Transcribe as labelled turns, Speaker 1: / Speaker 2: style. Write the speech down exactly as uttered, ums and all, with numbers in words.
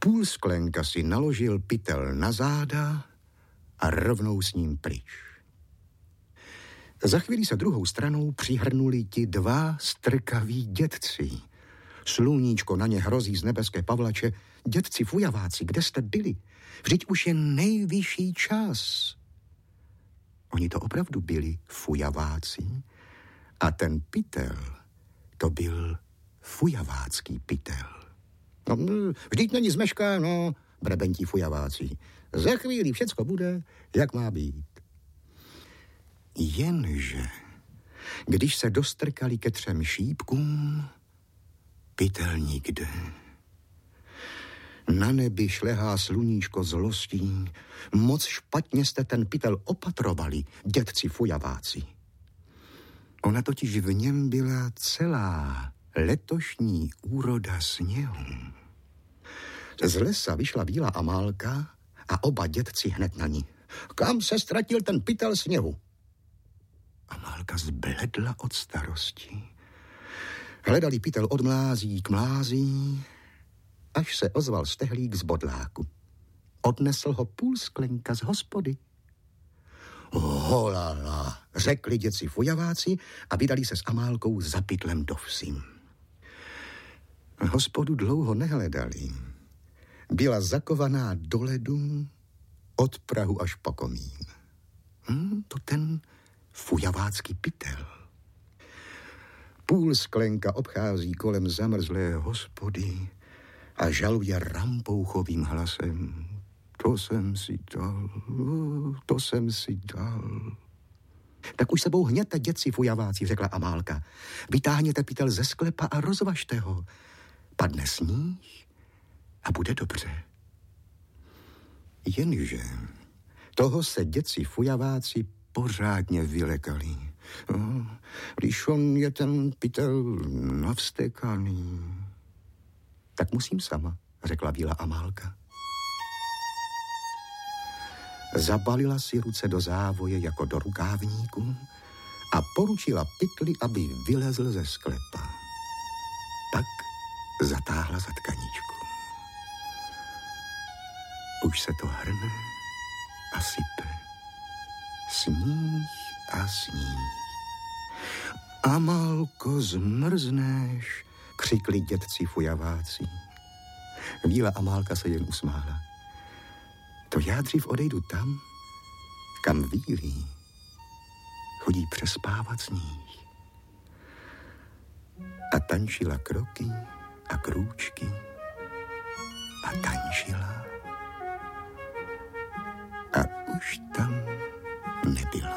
Speaker 1: Půlsklenka si naložil pytel na záda a rovnou s ním pryč. Za chvíli se druhou stranou přihrnuli ti dva strkaví dědci. Sluníčko na ně hrozí z nebeské pavlače. Dědci fujaváci, kde jste byli? Vždyť už je nejvyšší čas. Oni to opravdu byli fujaváci a ten pytel, to byl fujavácký pytel. No, vždyť není zmeškáno, brebentí fujaváci. Za chvíli všecko bude, jak má být. Jenže, když se dostrkali ke třem šípkům, pytel nikde. Na nebi šlehá sluníčko zlostí. Moc špatně jste ten pytel opatrovali, dědci fujaváci. Ona totiž v něm byla celá letošní úroda sněhu. Z lesa vyšla bílá Amálka a oba dědci hned na ní. Kam se ztratil ten pytel sněhu? Amálka zbledla od starosti. Hledali pytel od mlází k mlází, až se ozval stehlík z bodláku. Odnesl ho Půlsklenka z hospody. Holala, řekli dědci fujaváci a vydali se s Amálkou za pytlem do vsi. Hospodu dlouho nehledali. Byla zakovaná do ledu od prahu až po komín. Hm, to ten fujavácký pytel. Půlsklenka obchází kolem zamrzlé hospody a žaluje rampouchovým hlasem. To jsem si dal, to jsem si dal. Tak už sebou hněte, dědci fujaváci, řekla Amálka. Vytáhněte pytel ze sklepa a rozvažte ho. Padne sníh a bude dobře. Jenže toho se dědci fujaváci pořádně vylekali. No, když on je ten pytel navstekaný, tak musím sama, řekla bílá Amálka. Zabalila si ruce do závoje jako do rukávníku a poručila pytli, aby vylezl ze sklepa. Pak zatáhla za tkaničku. Už se to hrne a sype. Sníh a sníh. Amálko, zmrzneš, křikli dědci fujaváci. Bílá Amálka se jen usmála. To já dřív odejdu tam, kam vílí chodí přespávat sníh. A tančila kroky a krůčky a tančila